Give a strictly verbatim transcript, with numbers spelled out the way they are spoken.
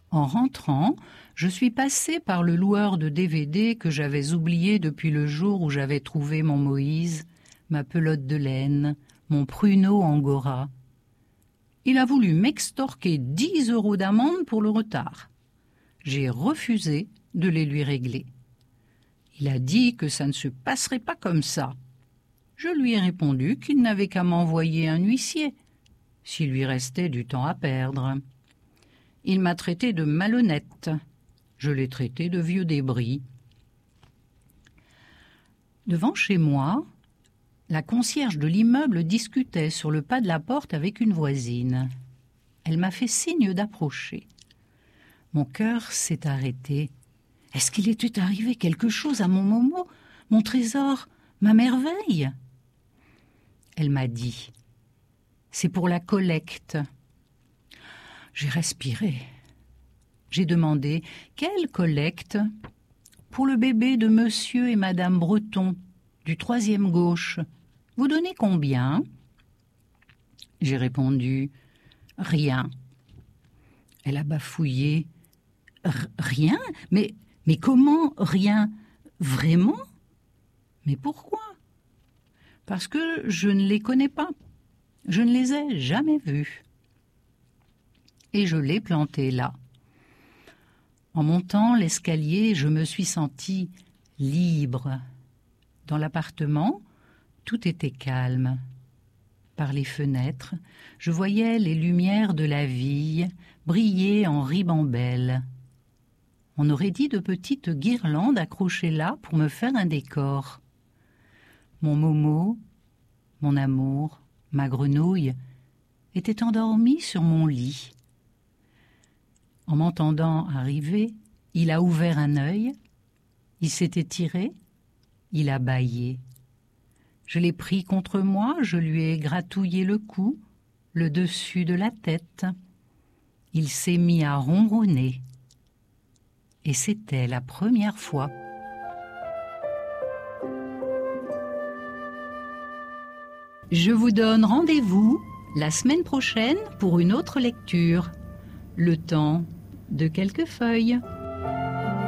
En rentrant, je suis passée par le loueur de D V D que j'avais oublié depuis le jour où j'avais trouvé mon Moïse, ma pelote de laine, mon pruneau angora. Il a voulu m'extorquer dix euros d'amende pour le retard. J'ai refusé de les lui régler. Il a dit que ça ne se passerait pas comme ça. Je lui ai répondu qu'il n'avait qu'à m'envoyer un huissier, s'il lui restait du temps à perdre. Il m'a traité de malhonnête. Je l'ai traité de vieux débris. Devant chez moi, la concierge de l'immeuble discutait sur le pas de la porte avec une voisine. Elle m'a fait signe d'approcher. Mon cœur s'est arrêté. Est-ce qu'il était arrivé quelque chose à mon Momo, mon trésor, ma merveille? Elle m'a dit « C'est pour la collecte ». J'ai respiré. J'ai demandé « Quelle collecte ?»« Pour le bébé de monsieur et madame Breton, du troisième gauche. Vous donnez combien ?» J'ai répondu « Rien ». Elle a bafouillé « Rien ? Mais, mais comment rien ? Vraiment ? Mais pourquoi ? Parce que je ne les connais pas. Je ne les ai jamais vus. Et je l'ai planté là. En montant l'escalier, je me suis sentie libre. Dans l'appartement, tout était calme. Par les fenêtres, je voyais les lumières de la ville briller en ribambelle. On aurait dit de petites guirlandes accrochées là pour me faire un décor. Mon Momo, mon amour, ma grenouille, était endormi sur mon lit. En m'entendant arriver, il a ouvert un œil, il s'est étiré, il a bâillé. Je l'ai pris contre moi, je lui ai gratouillé le cou, le dessus de la tête. Il s'est mis à ronronner. Et c'était la première fois. Je vous donne rendez-vous la semaine prochaine pour une autre lecture. Le temps de quelques feuilles.